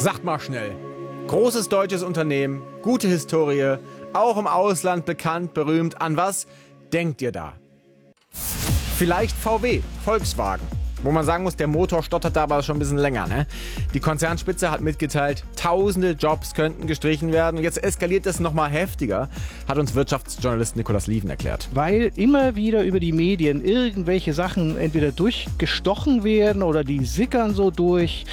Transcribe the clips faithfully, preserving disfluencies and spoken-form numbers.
Sagt mal schnell. Großes deutsches Unternehmen, gute Historie, auch im Ausland bekannt, berühmt. An was denkt ihr da? Vielleicht V W, Volkswagen. Wo man sagen muss, der Motor stottert da aber schon ein bisschen länger. Ne? Die Konzernspitze hat mitgeteilt, tausende Jobs könnten gestrichen werden. Und jetzt eskaliert es nochmal heftiger, hat uns Wirtschaftsjournalist Nikolaus Lieven erklärt. Weil immer wieder über die Medien irgendwelche Sachen entweder durchgestochen werden oder die sickern so durch,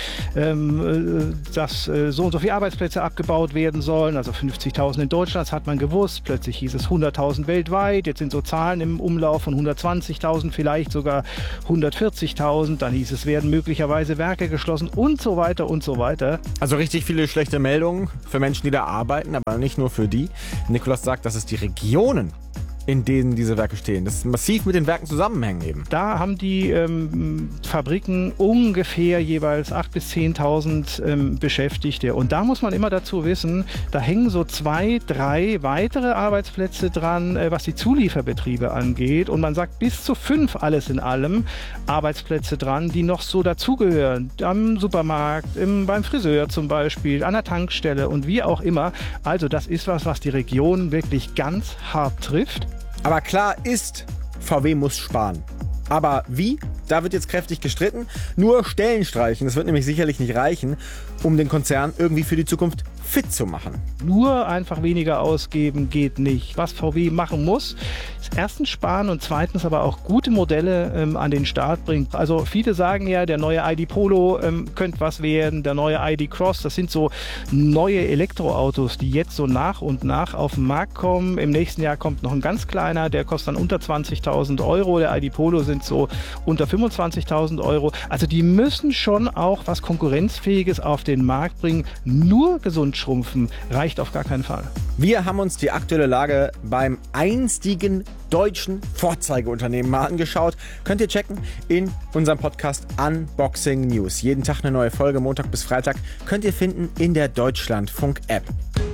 ähm, dass äh, so und so viele Arbeitsplätze abgebaut werden sollen. Also fünfzigtausend in Deutschland, das hat man gewusst. Plötzlich hieß es hunderttausend weltweit. Jetzt sind so Zahlen im Umlauf von hundertzwanzigtausend, vielleicht sogar hundertvierzigtausend. Dann hieß es, werden möglicherweise Werke geschlossen und so weiter und so weiter. Also richtig viele schlechte Meldungen für Menschen, die da arbeiten, aber nicht nur für die. Nikolaus sagt, dass es die Regionen, in denen diese Werke stehen, das massiv mit den Werken zusammenhängen eben. Da haben die ähm, Fabriken ungefähr jeweils achttausend bis zehntausend ähm, Beschäftigte. Und da muss man immer dazu wissen, da hängen so zwei, drei weitere Arbeitsplätze dran, äh, was die Zulieferbetriebe angeht. Und man sagt bis zu fünf alles in allem Arbeitsplätze dran, die noch so dazugehören. Am Supermarkt, im, beim Friseur zum Beispiel, an der Tankstelle und wie auch immer. Also das ist was, was die Region wirklich ganz hart trifft. Aber klar ist, V W muss sparen. Aber wie? Da wird jetzt kräftig gestritten. Nur Stellen streichen, das wird nämlich sicherlich nicht reichen, um den Konzern irgendwie für die Zukunft fit zu machen. Nur einfach weniger ausgeben geht nicht. Was V W machen muss, ist erstens sparen und zweitens aber auch gute Modelle ähm, an den Start bringen. Also viele sagen ja, der neue I D Polo ähm, könnte was werden, der neue I D Cross, das sind so neue Elektroautos, die jetzt so nach und nach auf den Markt kommen. Im nächsten Jahr kommt noch ein ganz kleiner, der kostet dann unter zwanzigtausend Euro. Der I D Polo sind so unter fünfundzwanzigtausend Euro. Also die müssen schon auch was Konkurrenzfähiges auf den Markt bringen. Nur gesund schrumpfen reicht auf gar keinen Fall. Wir haben uns die aktuelle Lage beim einstigen deutschen Vorzeigeunternehmen mal angeschaut. Könnt ihr checken in unserem Podcast Unboxing News. Jeden Tag eine neue Folge, Montag bis Freitag, könnt ihr finden in der Deutschlandfunk-App.